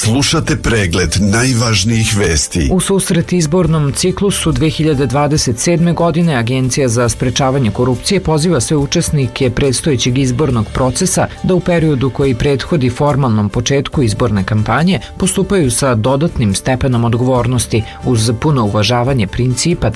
Slušate pregled najvažnijih vesti. U susret izbornom ciklusu 2027. godine Agencija za sprečavanje korupcije poziva sve učesnike predstojećeg izbornog procesa da u periodu koji prethodi formalnom početku izborne kampanje postupaju sa dodatnim stepenom odgovornosti uz puno uvažavanje principa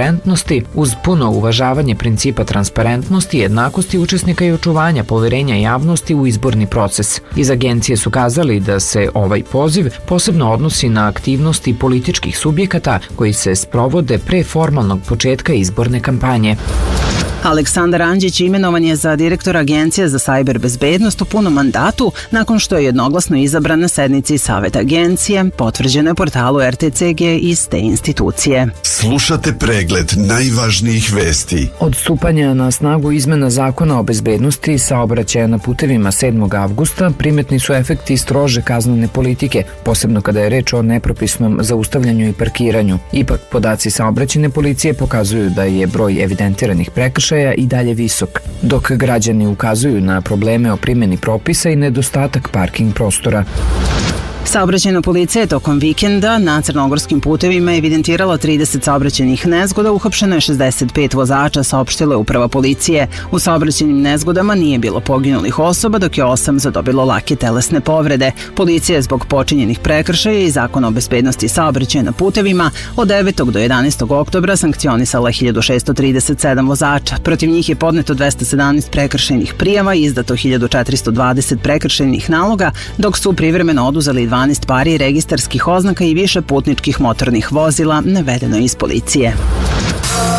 transparentnosti, jednakosti učesnika i očuvanja poverenja javnosti u izborni proces. Iz agencije su kazali da se ovaj poziv posebno odnosi na aktivnosti političkih subjekata koji se sprovode pre formalnog početka izborne kampanje. Aleksandar Anđić imenovan je za direktora Agencije za sajber bezbednost u punom mandatu nakon što je jednoglasno izabran na sednici Saveta Agencije, potvrđeno je portalu RTCG iz te institucije. Slušate pregled najvažnijih vesti. Od stupanja na snagu izmena zakona o bezbednosti saobraćaja na putevima 7. avgusta primetni su efekti strože kaznene politike, posebno kada je reč o nepropisnom zaustavljanju i parkiranju. Ipak, podaci saobraćajne policije pokazuju da je broj evidentiranih prekršaja i dalje visok, dok građani ukazuju na probleme o primjeni propisa i nedostatak parking prostora. Saobraćajna policija je tokom vikenda na crnogorskim putevima evidentirala 30 saobraćajnih nezgoda, uhapšeno je 65 vozača, saopštila je uprava policije. U saobraćajnim nezgodama nije bilo poginulih osoba, dok je 8 zadobilo lake telesne povrede. Policija je zbog počinjenih prekršaja i Zakona o bezbednosti saobraćaja na putevima od 9. do 11. oktobra sankcionisala 1637 vozača. Protiv njih je podneto 217 prekršajnih prijava i izdato 1420 prekršajnih naloga, dok su privremeno oduzeli 12 pari registarskih oznaka i više putničkih motornih vozila, navedeno iz policije.